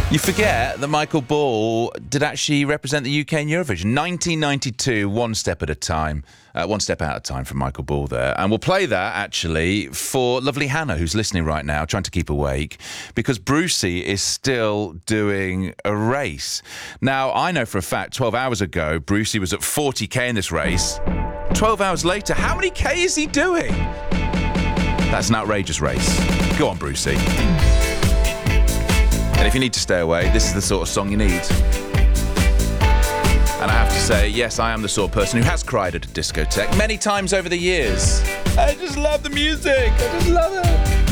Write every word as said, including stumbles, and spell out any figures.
You forget that Michael Ball did actually represent the U K in Eurovision. nineteen ninety-two, one step at a time. Uh, one step out of time from Michael Ball there. And we'll play that, actually, for lovely Hannah, who's listening right now, trying to keep awake, because Brucey is still doing a race. Now, I know for a fact, twelve hours ago, Brucey was at forty K in this race. twelve hours later, how many K is he doing? That's an outrageous race. Go on, Brucey. And if you need to stay away, this is the sort of song you need. And I have to say, yes, I am the sort of person who has cried at a discotheque many times over the years. I just love the music. I just love it.